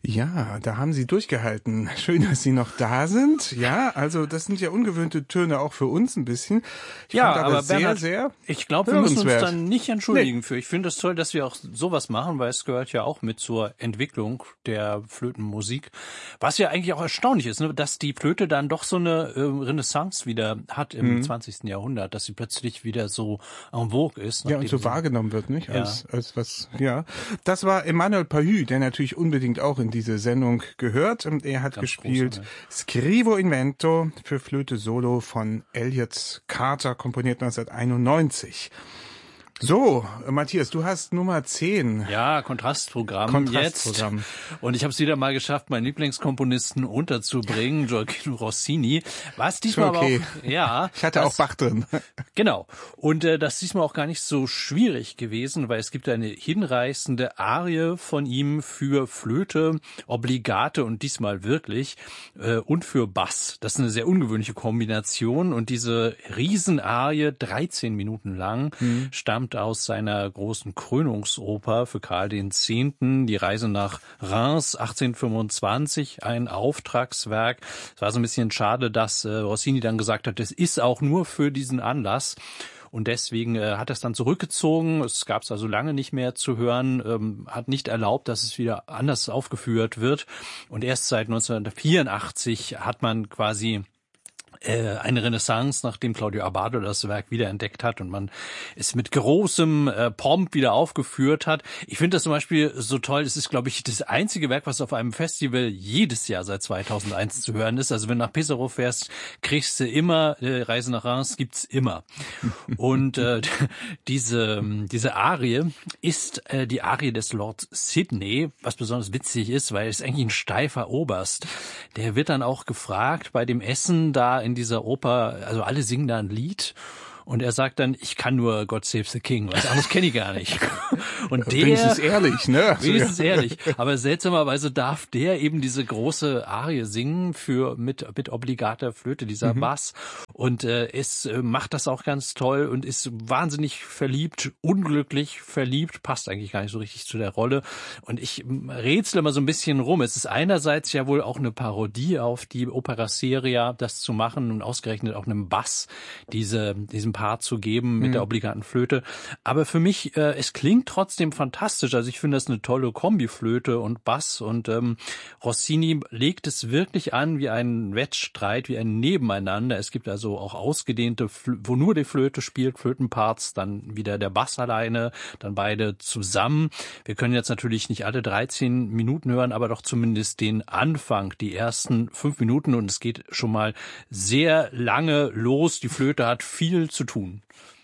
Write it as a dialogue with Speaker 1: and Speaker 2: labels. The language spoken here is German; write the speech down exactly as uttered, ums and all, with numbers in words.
Speaker 1: Ja, da haben Sie durchgehalten. Schön, dass Sie noch da sind. Ja, also das sind ja ungewöhnte Töne auch für uns ein bisschen. Ich
Speaker 2: ja,
Speaker 1: fand aber,
Speaker 2: aber
Speaker 1: sehr,
Speaker 2: Bernhard,
Speaker 1: sehr
Speaker 2: ich glaube, wir müssen uns
Speaker 1: hörenswert.
Speaker 2: dann nicht entschuldigen
Speaker 1: Nee.
Speaker 2: für. Ich finde es toll, dass wir auch sowas machen, weil es gehört ja auch mit zur Entwicklung der Flötenmusik. Was ja eigentlich auch erstaunlich ist, ne, dass die Flöte dann doch so eine äh, Renaissance wieder hat im
Speaker 1: Mhm.
Speaker 2: zwanzigsten Jahrhundert, dass sie plötzlich wieder so en vogue ist.
Speaker 1: Ja, und so
Speaker 2: sie-
Speaker 1: wahrgenommen wird, nicht?
Speaker 2: Ja.
Speaker 1: Als, als was, ja. Das war Emmanuel Pahü, der natürlich unbedingt auch in diese Sendung gehört. Und er hat
Speaker 2: Ganz
Speaker 1: gespielt
Speaker 2: großartig.
Speaker 1: Scrivo Invento für Flöte Solo von Elliott Carter, komponiert neunzehnhunderteinundneunzig. So, Matthias, du hast Nummer zehn.
Speaker 2: Ja, Kontrastprogramm,
Speaker 1: Kontrastprogramm.
Speaker 2: jetzt. Und ich habe es wieder mal geschafft, meinen Lieblingskomponisten unterzubringen, Gioacchino Rossini. Was diesmal
Speaker 1: Okay.
Speaker 2: aber auch, ja.
Speaker 1: Ich hatte
Speaker 2: das,
Speaker 1: auch Bach drin.
Speaker 2: Genau. Und äh, das ist diesmal auch gar nicht so schwierig gewesen, weil es gibt eine hinreißende Arie von ihm für Flöte, Obligate und diesmal wirklich äh, und für Bass. Das ist eine sehr ungewöhnliche Kombination und diese Riesenarie, dreizehn Minuten lang, mhm. stammt aus seiner großen Krönungsoper für Karl den Zehnten, die Reise nach Reims achtzehnhundertfünfundzwanzig, ein Auftragswerk. Es war so ein bisschen schade, dass äh, Rossini dann gesagt hat, es ist auch nur für diesen Anlass. Und deswegen äh, hat er es dann zurückgezogen. Es gab es also lange nicht mehr zu hören, ähm, hat nicht erlaubt, dass es wieder anders aufgeführt wird. Und erst seit neunzehnhundertvierundachtzig hat man quasi eine Renaissance, nachdem Claudio Abbado das Werk wiederentdeckt hat und man es mit großem äh, Pomp wieder aufgeführt hat. Ich finde das zum Beispiel so toll. Es ist, glaube ich, das einzige Werk, was auf einem Festival jedes Jahr seit zweitausendeins zu hören ist. Also wenn du nach Pesaro fährst, kriegst du immer, äh, Reise nach Reims gibt's immer. Und äh, diese diese Arie ist äh, die Arie des Lord Sidney, was besonders witzig ist, weil es eigentlich ein steifer Oberst. Der wird dann auch gefragt bei dem Essen da in dieser Oper, also alle singen da ein Lied und er sagt dann, ich kann nur God Save the King, was anderes kenne ich gar nicht. Und der,
Speaker 1: wenigstens ehrlich, ne? Also,
Speaker 2: wenigstens
Speaker 1: ja.
Speaker 2: ehrlich, aber seltsamerweise darf der eben diese große Arie singen für mit mit obligater Flöte, dieser mhm. Bass und äh, es äh, macht das auch ganz toll und ist wahnsinnig verliebt, unglücklich verliebt, passt eigentlich gar nicht so richtig zu der Rolle und ich rätsel immer so ein bisschen rum. Es ist einerseits ja wohl auch eine Parodie auf die Opera seria, das zu machen und ausgerechnet auch einem Bass diese diesem Part zu geben mit mhm. der obligaten Flöte. Aber für mich, äh, es klingt trotzdem fantastisch. Also ich finde das eine tolle Kombi-Flöte und Bass und ähm, Rossini legt es wirklich an wie ein Wettstreit, wie ein Nebeneinander. Es gibt also auch ausgedehnte, Fl- wo nur die Flöte spielt, Flötenparts, dann wieder der Bass alleine, dann beide zusammen. Wir können jetzt natürlich nicht alle dreizehn Minuten hören, aber doch zumindest den Anfang, die ersten fünf Minuten und es geht schon mal sehr lange los. Die Flöte hat viel zu tun.